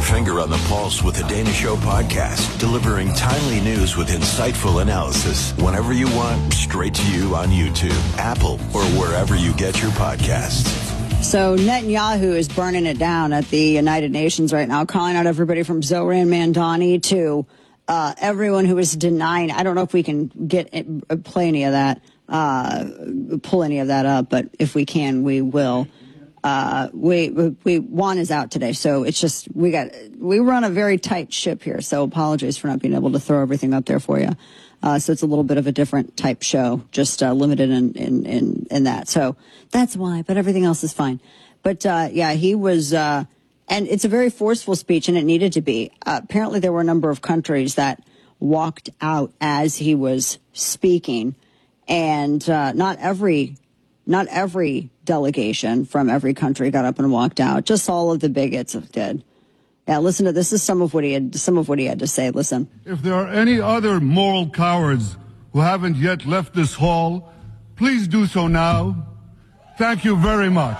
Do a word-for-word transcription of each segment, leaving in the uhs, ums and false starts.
your finger on the pulse with the Dana Show podcast, delivering timely news with insightful analysis whenever you want, straight to you on YouTube, Apple, or wherever you get your podcasts. So Netanyahu is burning it down at the United Nations right now, calling out everybody from Zoran Mandani to uh, everyone who is denying. I don't know if we can get it, play any of that, uh, pull any of that up, but if we can, we will. Uh, we, we, Juan is out today, so it's just, we got, we run a very tight ship here, so apologies for not being able to throw everything up there for you. Uh, so it's a little bit of a different type show, just, uh, limited in, in, in, in that. So that's why, but everything else is fine. But, uh, yeah, he was, uh, and it's a very forceful speech, and it needed to be. Uh, apparently there were a number of countries that walked out as he was speaking, and, uh, not every, not every delegation from every country got up and walked out. Just all of the bigots did. Yeah, listen to this. This is some of what he had, some of what he had to say. Listen. If there are any other moral cowards who haven't yet left this hall, please do so now. Thank you very much.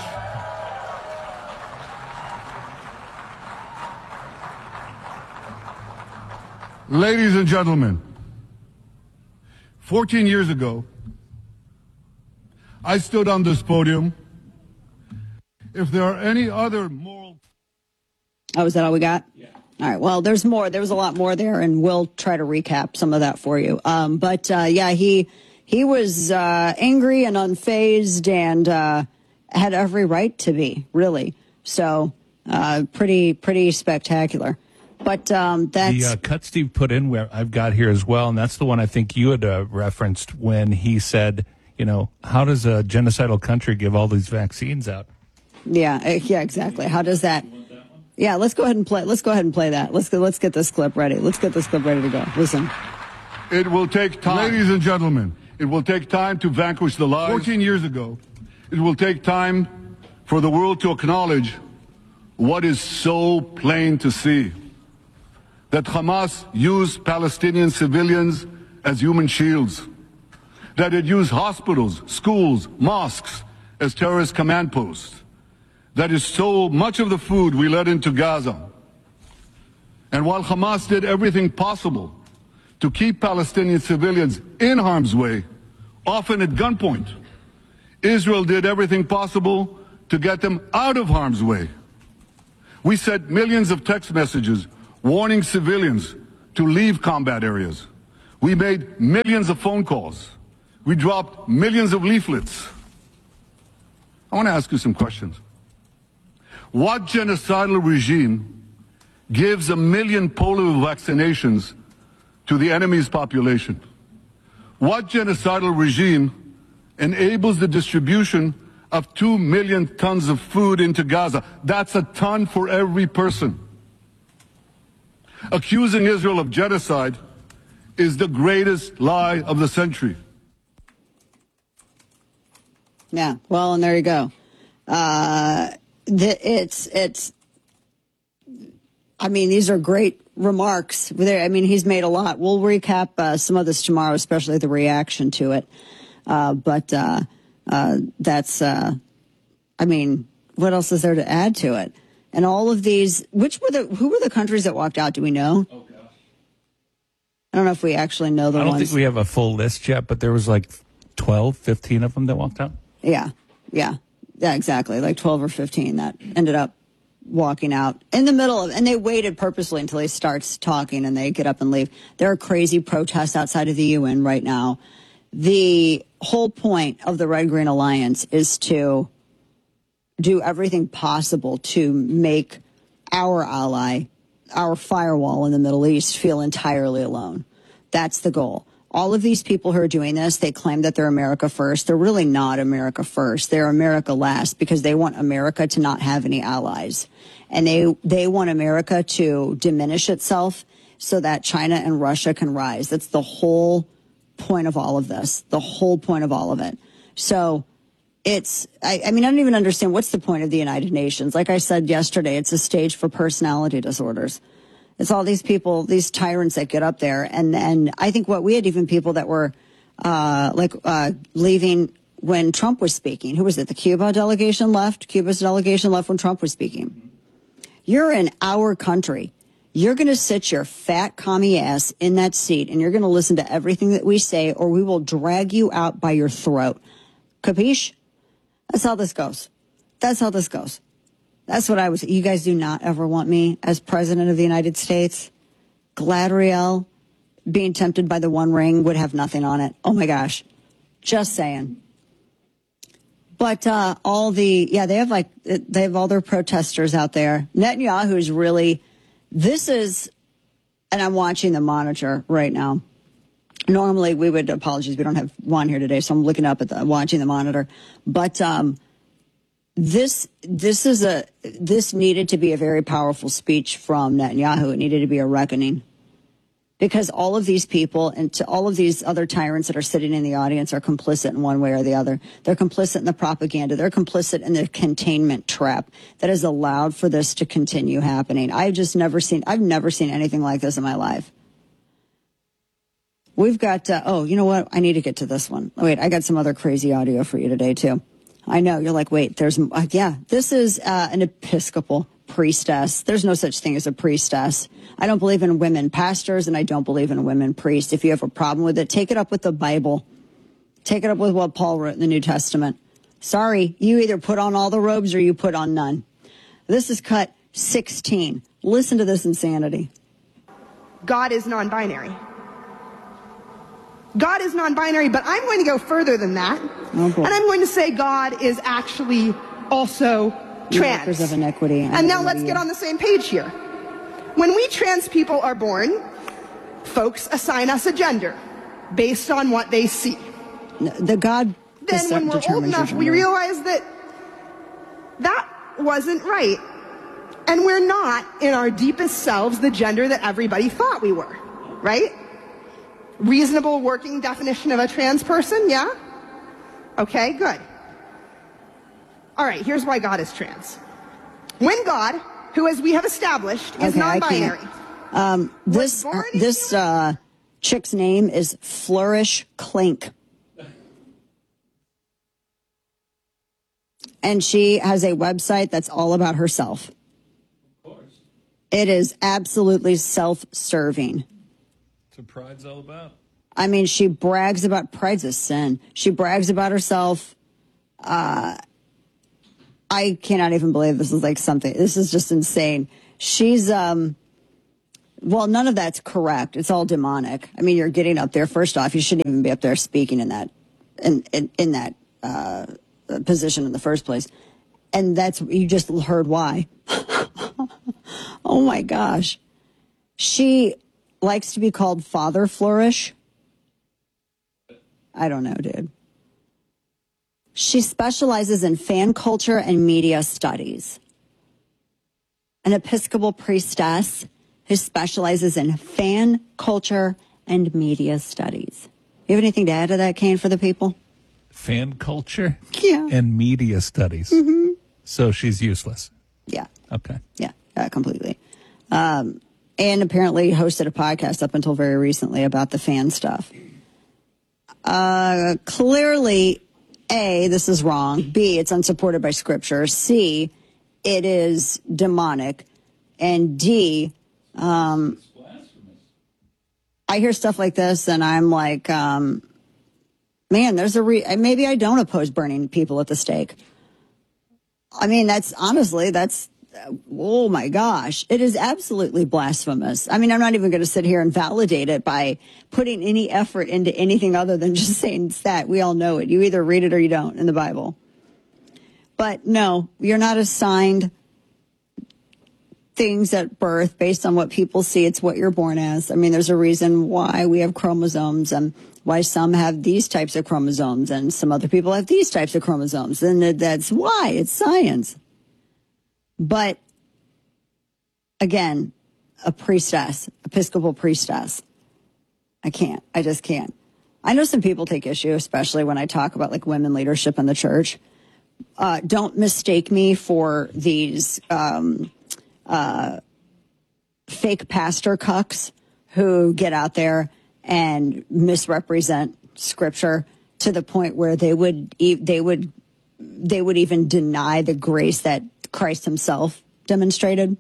Ladies and gentlemen, fourteen years ago, I stood on this podium. If there are any other moral... Oh, is that all we got? Yeah. All right. Well, there's more. There was a lot more there, and we'll try to recap some of that for you. Um, but, uh, yeah, he he was uh, angry and unfazed and uh, had every right to be, really. So uh, pretty, pretty spectacular. But um, that's... The uh, cut Steve put in where I've got here as well, and that's the one I think you had uh, referenced when he said... You know, how does a genocidal country give all these vaccines out? Yeah, yeah, exactly. How does that? Yeah, let's go ahead and play. Let's go ahead and play that. Let's go. Let's get this clip ready. Let's get this clip ready to go. Listen. It will take time, ladies and gentlemen. It will take time to vanquish the lies. Fourteen years ago, it will take time for the world to acknowledge what is so plain to see: that Hamas used Palestinian civilians as human shields. That it used hospitals, schools, mosques as terrorist command posts. That it stole much of the food we let into Gaza. And while Hamas did everything possible to keep Palestinian civilians in harm's way, often at gunpoint, Israel did everything possible to get them out of harm's way. We sent millions of text messages warning civilians to leave combat areas. We made millions of phone calls. We dropped millions of leaflets. I want to ask you some questions. What genocidal regime gives a million polio vaccinations to the enemy's population? What genocidal regime enables the distribution of two million tons of food into Gaza? That's a ton for every person. Accusing Israel of genocide is the greatest lie of the century. Yeah, well, and there you go. Uh, the, it's, it's, I mean, these are great remarks. There, I mean, he's made a lot. We'll recap uh, some of this tomorrow, especially the reaction to it. Uh, but uh, uh, that's, uh, I mean, what else is there to add to it? And all of these, which were the, who were the countries that walked out? Do we know? Oh, gosh. I don't know if we actually know the ones. I don't ones. think we have a full list yet, but there was like twelve, fifteen of them that walked out. Yeah, yeah, yeah, exactly. Like twelve or fifteen that ended up walking out in the middle of, and they waited purposely until he starts talking and they get up and leave. There are crazy protests outside of the U N right now. The whole point of the Red Green Alliance is to do everything possible to make our ally, our firewall in the Middle East, feel entirely alone. That's the goal. All of these people who are doing this, they claim that they're America first. They're really not America first. They're America last because they want America to not have any allies. And they, they want America to diminish itself so that China and Russia can rise. That's the whole point of all of this, the whole point of all of it. So it's, I, I mean, I don't even understand what's the point of the United Nations. Like I said yesterday, it's a stage for personality disorders. It's all these people, these tyrants that get up there. And and I think what we had even people that were uh, like uh, leaving when Trump was speaking. Who was it? The Cuba delegation left. Cuba's delegation left when Trump was speaking. You're in our country. You're going to sit your fat commie ass in that seat and you're going to listen to everything that we say, or we will drag you out by your throat. Capiche? That's how this goes. That's how this goes. That's what I was. You guys do not ever want me as president of the United States. Galadriel being tempted by the One Ring would have nothing on it. Oh my gosh. Just saying. But uh, all the, yeah, they have like, they have all their protesters out there. Netanyahu is really, this is, and I'm watching the monitor right now. Normally we would, apologies, we don't have Juan here today, so I'm looking up at the, watching the monitor. But um, this, this is a, this needed to be a very powerful speech from Netanyahu. It needed to be a reckoning. Because all of these people and to all of these other tyrants that are sitting in the audience are complicit in one way or the other. They're complicit in the propaganda. They're complicit in the containment trap that has allowed for this to continue happening. I've just never seen, I've never seen anything like this in my life. We've got, uh, oh, you know what? I need to get to this one. Wait, I got some other crazy audio for you today, too. I know. You're like, wait, there's, uh, yeah, this is uh, an Episcopal priestess. There's no such thing as a priestess. I don't believe in women pastors, and I don't believe in a women priest. If you have a problem with it, take it up with the Bible. Take it up with what Paul wrote in the New Testament. Sorry, you either put on all the robes or you put on none. This is cut sixteen. Listen to this insanity. God is non-binary. God is non-binary, but I'm going to go further than that. Oh, boy. And I'm going to say God is actually also trans. Workers of inequity. And now let's get on the same page here. When we trans people are born, folks assign us a gender based on what they see. The God Then when we're old enough, we realize that that wasn't right. And we're not, in our deepest selves, the gender that everybody thought we were, right? Reasonable working definition of a trans person, yeah? Okay, good. All right, here's why God is trans. When God, who as we have established is okay, non-binary, um, this uh, this uh, chick's name is Flourish Clink. And she has a website that's all about herself. Of course. It is absolutely self-serving. That's what Pride's all about. I mean, she brags about, Pride's a sin. She brags about herself. Uh, I cannot even believe this is like something. This is just insane. She's, um, well, none of that's correct. It's all demonic. I mean, you're getting up there. First off, you shouldn't even be up there speaking in that, in, in, in that, uh, position in the first place. And that's, you just heard why. Oh my gosh. She likes to be called Father Flourish. I don't know, dude. She specializes in fan culture and media studies. An Episcopal priestess who specializes in fan culture and media studies. You have anything to add to that, Kane, for the people? Fan culture? Yeah. And media studies. Mm-hmm. So she's useless. Yeah. Okay. Yeah, uh, completely. Um, and apparently hosted a podcast up until very recently about the fan stuff. Uh, clearly, A, this is wrong. B, it's unsupported by scripture. C, it is demonic. And D, um, I hear stuff like this and I'm like, um, man, there's a re- maybe I don't oppose burning people at the stake. I mean, that's honestly, that's, oh my gosh, it is absolutely blasphemous. I mean, I'm not even going to sit here and validate it by putting any effort into anything other than just saying it's that. We all know it. You either read it or you don't in the Bible. But no, you're not assigned things at birth based on what people see. It's what you're born as. I mean, there's a reason why we have chromosomes and why some have these types of chromosomes and some other people have these types of chromosomes. And that's why it's science. But again, a priestess, Episcopal priestess. I can't. I just can't. I know some people take issue, especially when I talk about like women leadership in the church. Uh, don't mistake me for these um, uh, fake pastor cucks who get out there and misrepresent scripture to the point where they would e- they would they would even deny the grace that Christ himself demonstrated.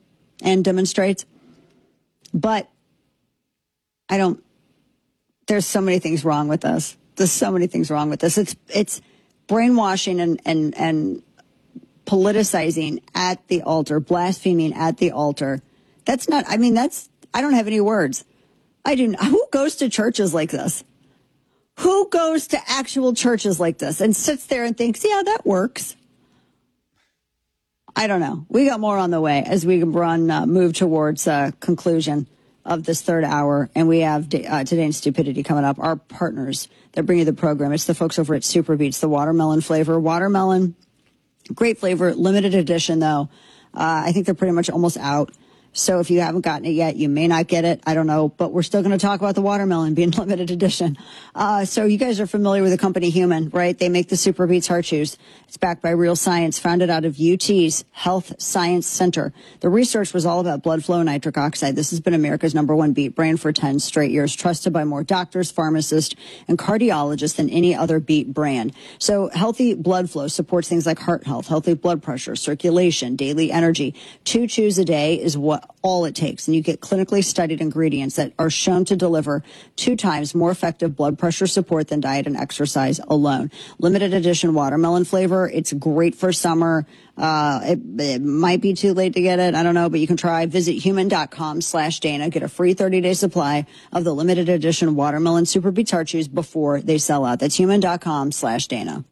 and demonstrates. But I don't, there's so many things wrong with this. There's so many things wrong with this. It's, it's brainwashing and, and, and politicizing at the altar, blaspheming at the altar. That's not, I mean, that's, I don't have any words. I do. Who goes to churches like this? Who goes to actual churches like this and sits there and thinks, yeah, that works? I don't know. We got more on the way as we run, uh, move towards uh, conclusion of this third hour. And we have uh, Today in Stupidity coming up. Our partners that bring you the program. It's the folks over at Super Beats, the watermelon flavor. Watermelon, great flavor, limited edition, though. Uh, I think they're pretty much almost out. So if you haven't gotten it yet, you may not get it. I don't know, but we're still going to talk about the watermelon being limited edition. Uh, so you guys are familiar with the company Human, right? They make the Super Beats heart chews. It's backed by real science, founded out of U T's Health Science Center. The research was all about blood flow and nitric oxide. This has been America's number one beet brand for ten straight years, trusted by more doctors, pharmacists, and cardiologists than any other beet brand. So healthy blood flow supports things like heart health, healthy blood pressure, circulation, daily energy. Two chews a day is what all it takes. And you get clinically studied ingredients that are shown to deliver two times more effective blood pressure support than diet and exercise alone. Limited edition watermelon flavor. It's great for summer. Uh, it, it might be too late to get it. I don't know, but you can try. Visit human.com slash Dana. Get a free thirty day supply of the limited edition watermelon Super Beats heart chews before they sell out. That's human.com slash Dana.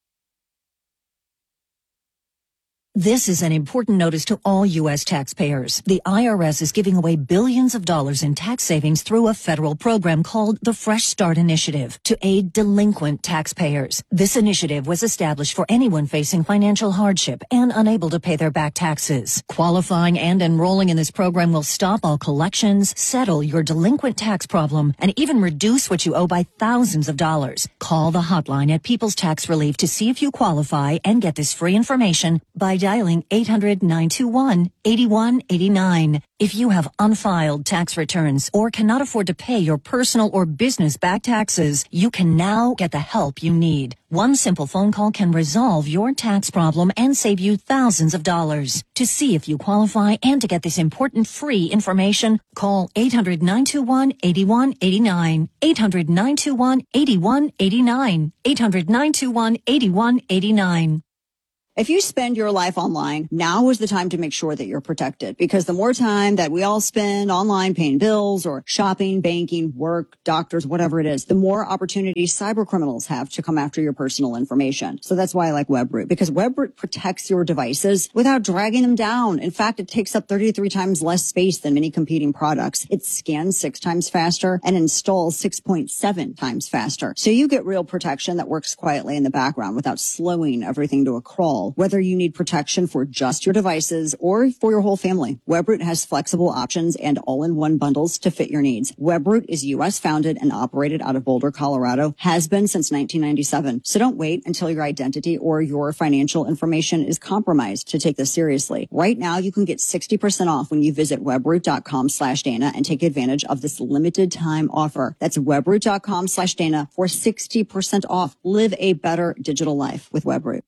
This is an important notice to all U S taxpayers. The I R S is giving away billions of dollars in tax savings through a federal program called the Fresh Start Initiative to aid delinquent taxpayers. This initiative was established for anyone facing financial hardship and unable to pay their back taxes. Qualifying and enrolling in this program will stop all collections, settle your delinquent tax problem, and even reduce what you owe by thousands of dollars. Call the hotline at People's Tax Relief to see if you qualify and get this free information by dialing eight hundred, nine two one, eight one eight nine. If you have unfiled tax returns or cannot afford to pay your personal or business back taxes, you can now get the help you need. One simple phone call can resolve your tax problem and save you thousands of dollars. To see if you qualify and to get this important free information, call eight hundred, nine two one, eight one eight nine. eight hundred, nine two one, eight one eight nine. eight hundred, nine two one, eight one eight nine. If you spend your life online, now is the time to make sure that you're protected, because the more time that we all spend online paying bills or shopping, banking, work, doctors, whatever it is, the more opportunities cyber criminals have to come after your personal information. So that's why I like WebRoot, because WebRoot protects your devices without dragging them down. In fact, it takes up thirty-three times less space than many competing products. It scans six times faster and installs six point seven times faster. So you get real protection that works quietly in the background without slowing everything to a crawl. Whether you need protection for just your devices or for your whole family, WebRoot has flexible options and all-in-one bundles to fit your needs. WebRoot is U S founded and operated out of Boulder, Colorado, has been since nineteen ninety-seven. So don't wait until your identity or your financial information is compromised to take this seriously. Right now, you can get sixty percent off when you visit webroot.com slash Dana and take advantage of this limited time offer. That's webroot.com slash Dana for sixty percent off. Live a better digital life with WebRoot.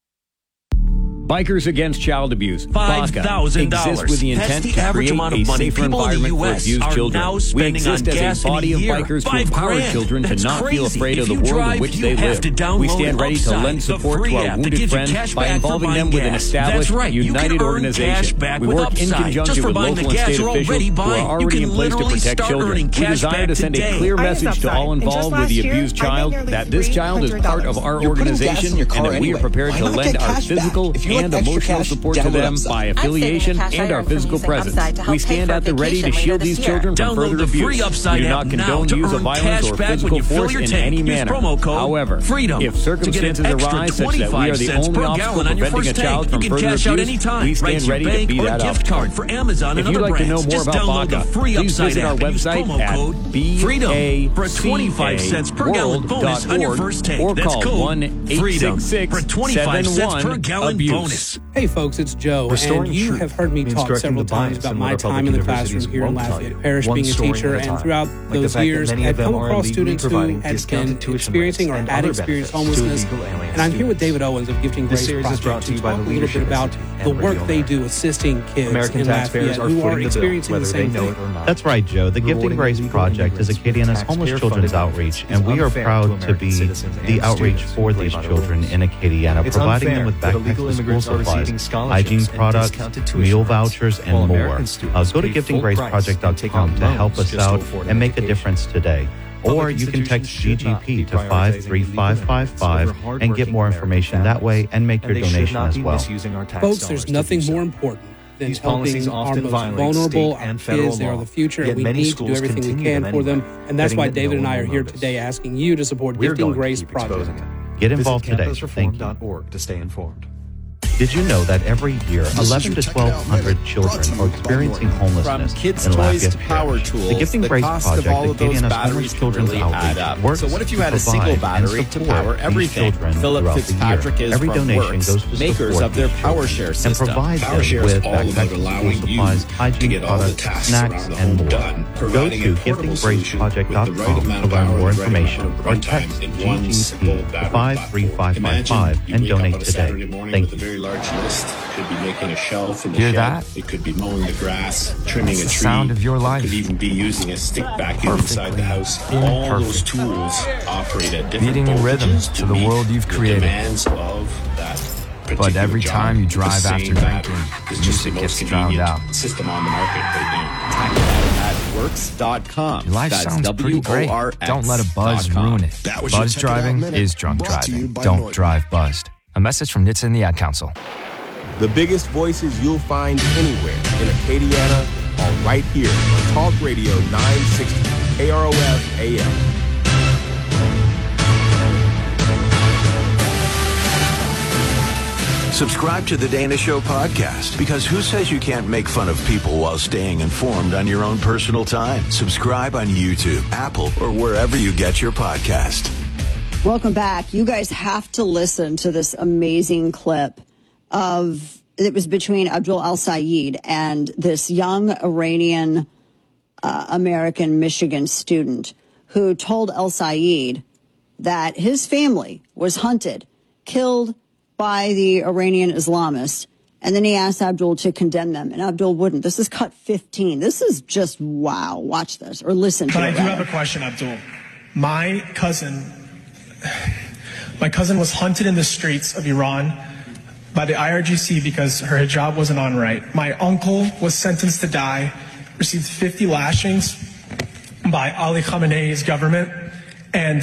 Bikers Against Child Abuse, five thousand dollars exists with the intent That's the to average create amount a of money safer people in the environment U for S abused are children. now We spending exist on as gas a body in a of year. bikers to Five empower grand. children to That's not crazy. feel afraid If of the you world drive, in which you they have live. to download We stand ready to Upside, lend the support free to our app that wounded gives you friends cash by back for involving buying them with an gas. established, That's right. You united can earn organization. cash back We with work in Upside. conjunction Just for with buying local the and gas state you're officials already who buying. are You already can in place to literally protect start children. earning We cash desire back to send a today. clear I use message to Upside, all and just involved with last the year, abused I made child nearly that this child is part of our You're putting gas organization in your car and that we anyway. are prepared Why to not lend get our cash back? physical If you like and extra emotional cash, support to download them Upside. by I'm saving affiliation the cash I and our earned from physical using presence. Upside to help We pay stand for a at the ready to vacation shield later these this year. children from Download further the free abuse. Upside We do app not now condone to use of earn violence cash or back when physical you fill force your in tank. any Use manner. promo code However, FREEDOM if to get an circumstances extra arise such that we are twenty-five the cents only per obstacle gallon on your preventing a first child tank. from You can further cash out abuse, anytime. we Right stand to your ready to bank be or that gift obstacle. card for Amazon If and you'd other like to know brands. more Just about download the Baca, free please Upside visit our app and use website promo at code B FREEDOM A for a twenty-five cents per gallon bonus on your first tank. or That's call code one eight FREEDOM six six for twenty-five seven cents per one gallon abuse. bonus. Hey folks, it's Joe, Restoring and you truth have heard me means talk correcting several the times bias about in my what our time in the public classroom universities here in won't tell Lafayette you. Parish One being a story at teacher, a and time. throughout Like the those fact that years, many of I've them come are across illegally students who providing had discounted been tuition experiencing or rates and had other experienced benefits to homelessness. illegal alien And I'm here with students. David Owens of Gifting This Grace series is Project brought to to you by talk the a little bit Leadership about Institute. the work they do assisting kids American in taxpayers Lafayette are who are footing the bill, experiencing whether the they same know thing. it or not. That's right, Joe. The Gifting Grace Project is Acadiana's homeless children's outreach, and we are proud to be the outreach for these children in Acadiana, providing them with backpacks and school supplies, hygiene products, meal vouchers, and more. Uh, go to gifting grace project dot com to help us out and make a difference today. Or you can text G G P to five three five five five and get more information that way and make your donation as well. Folks, there's nothing more important than These helping policies our often most violate vulnerable, state our and federal kids. They are law. the future, Yet and we many need to do schools everything we continue can them for them. anyway, And that's betting why that David no and one I are will here notice. today asking you to support We're Gifting going to Grace keep Project. exposing it. Get involved Visit today. campus Thank reform you. dot org to stay informed. Did you know that every year, eleven to twelve hundred children are experiencing homelessness From kids' in toys Lafayette to power Parish? tools, The Gifting the Grace cost Project, of all of those Acadiana's batteries homeless can children's really add outreach, up. works So what if you to had a single provide battery and to support power these everything? children Philip throughout the Fitzpatrick year. is Every from donation Works, goes to makers support of their these Power children Share and system. provides Power them Share is with all about backpacks, allowing school you supplies, to hygiene get all the products, tasks snacks, around the and home more. done, Go providing to a gifting portable grace solution project with dot the right com amount to of learn power more and the right information amount of or runtime text in G one G simple P battery five three five five five you and wake up donate on a today. Saturday morning Thank with a you. very large list. Could be making a shelf in the Hear shed. that? It could be mowing the grass, trimming That's a the tree. sound of your life. It could even be using a stick vacuum inside the house. Perfectly All imperfect. those tools operate at different Beating in rhythm voltages to the meet world you've the created. demands of that But particular every job time you with the drive same after battery. drinking, It's the just the music most gets drowned convenient out. system on the market right now. At works dot com. Your life That's sounds pretty great. W O R X Don't let a buzz dot com. ruin it. That was your Buzz Check It Out driving Minute, is drunk brought to you driving. by Don't Norton. drive buzzed. A message from N H T S and the Ad Council. The biggest voices you'll find anywhere in Acadiana are right here on Talk Radio nine sixty K R O F A M. Subscribe to the Dana Show podcast, because who says you can't make fun of people while staying informed on your own personal time? Subscribe on YouTube, Apple, or wherever you get your podcast. Welcome back. You guys have to listen to this amazing clip of, it was between Abdul Al-Sayed and this young Iranian uh, American Michigan student who told Al-Sayed that his family was hunted, killed by the Iranian Islamists. And then he asked Abdul to condemn them, and Abdul wouldn't. This is cut fifteen. This is just wow. Watch this or listen to But it. I do rather. have a question, Abdul. My cousin, my cousin was hunted in the streets of Iran by the I R G C because her hijab wasn't on right. My uncle was sentenced to die, received fifty lashings by Ali Khamenei's government, and